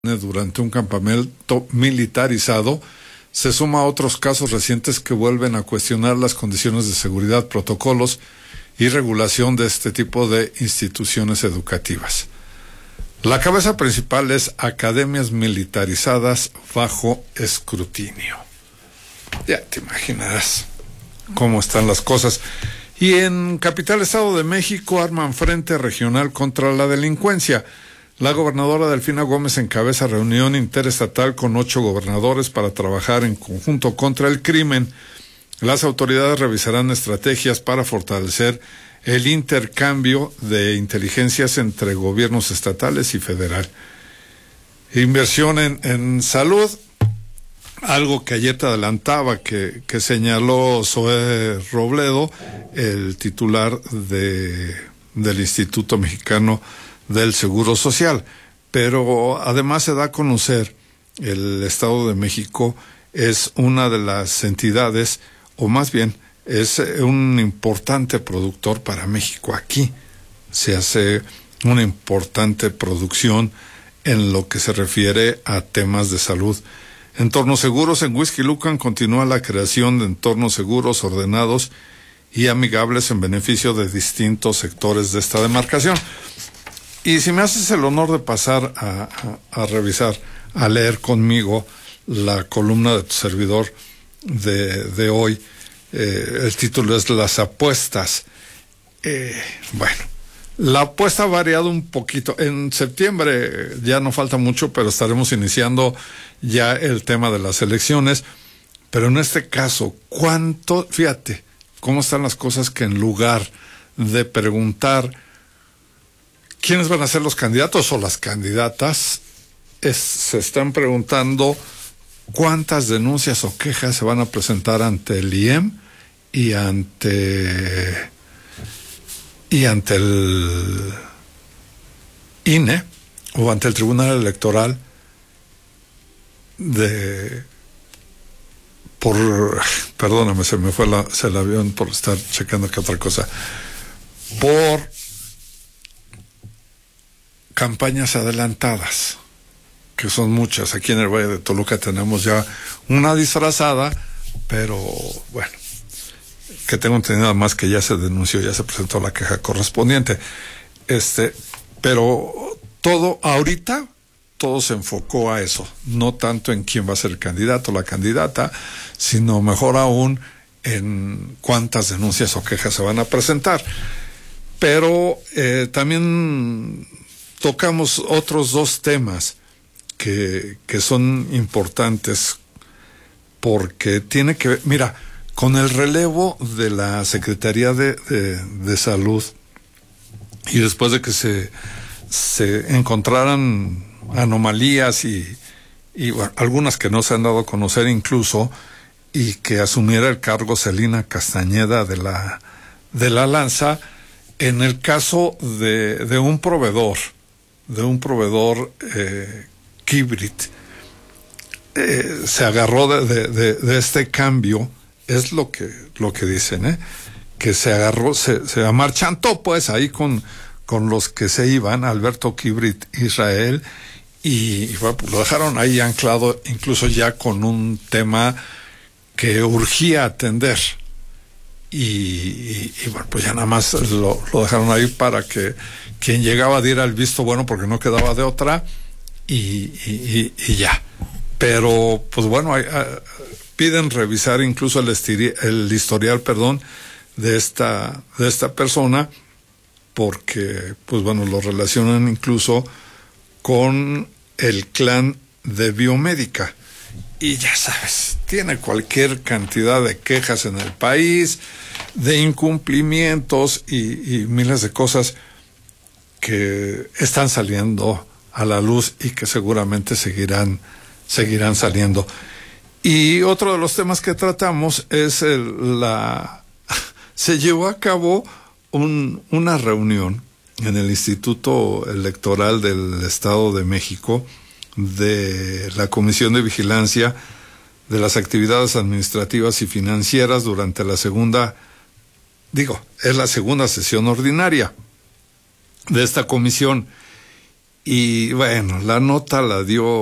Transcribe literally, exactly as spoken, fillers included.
durante un campamento militarizado, se suma a otros casos recientes que vuelven a cuestionar las condiciones de seguridad, protocolos y regulación de este tipo de instituciones educativas. La cabeza principal es academias militarizadas bajo escrutinio. Ya te imaginarás cómo están las cosas. Y en Capital Estado de México arman frente regional contra la delincuencia. La gobernadora Delfina Gómez encabeza reunión interestatal con ocho gobernadores para trabajar en conjunto contra el crimen. Las autoridades revisarán estrategias para fortalecer el intercambio de inteligencias entre gobiernos estatales y federal. Inversión en, en salud, algo que ayer te adelantaba, que, que señaló Zoé Robledo, el titular de, del Instituto Mexicano del Seguro Social. Pero además se da a conocer, el Estado de México es una de las entidades, o más bien es un importante productor para México. Aquí se hace una importante producción en lo que se refiere a temas de salud. Entornos seguros. En Huixquilucan continúa la creación de entornos seguros, ordenados y amigables en beneficio de distintos sectores de esta demarcación. Y si me haces el honor de pasar a, a, a revisar, a leer conmigo la columna de tu servidor de, de hoy, eh, el título es Las apuestas. Eh, bueno, la apuesta ha variado un poquito. En septiembre ya no falta mucho, pero estaremos iniciando ya el tema de las elecciones. Pero en este caso, ¿cuánto? Fíjate cómo están las cosas, que en lugar de preguntar quiénes van a ser los candidatos o las candidatas, es, se están preguntando cuántas denuncias o quejas se van a presentar ante el I E M y ante y ante el I N E o ante el Tribunal Electoral de por perdóname, se me fue la, se el avión por estar checando que otra cosa, por campañas adelantadas, que son muchas. Aquí en el Valle de Toluca tenemos ya una disfrazada, pero bueno, que tengo entendido más que ya se denunció, ya se presentó la queja correspondiente. Este, pero todo, ahorita, todo se enfocó a eso, no tanto en quién va a ser el candidato o la candidata, sino mejor aún en cuántas denuncias o quejas se van a presentar. Pero eh, también tocamos otros dos temas que, que son importantes, porque tiene que ver, mira, con el relevo de la Secretaría de, de, de Salud, y después de que se, se encontraran anomalías y, y bueno, algunas que no se han dado a conocer incluso, y que asumiera el cargo Celina Castañeda de la, de la Lanza, en el caso de, de un proveedor, de un proveedor eh, Kibrit, eh, se agarró de, de, de, de este cambio, es lo que lo que dicen, ¿eh? que se agarró, se, se amarchantó pues ahí con, con los que se iban, Alberto Kibrit Israel, y, y bueno, pues lo dejaron ahí anclado, incluso ya con un tema que urgía atender. Y, y, y bueno, pues ya nada más lo, lo dejaron ahí para que quien llegaba diera el visto bueno, porque no quedaba de otra, y, y, y, y ya. Pero pues bueno, hay, hay, piden revisar incluso el, estiri, el historial, perdón, de esta de esta persona, porque pues bueno, lo relacionan incluso con el clan de Biomédica. Y ya sabes, tiene cualquier cantidad de quejas en el país, de incumplimientos y, y miles de cosas que están saliendo a la luz y que seguramente seguirán, seguirán saliendo. Y otro de los temas que tratamos es el, la... se llevó a cabo un, una reunión en el Instituto Electoral del Estado de México de la Comisión de Vigilancia de las Actividades Administrativas y Financieras durante la segunda, digo, es la segunda sesión ordinaria de esta comisión. Y bueno, la nota la dio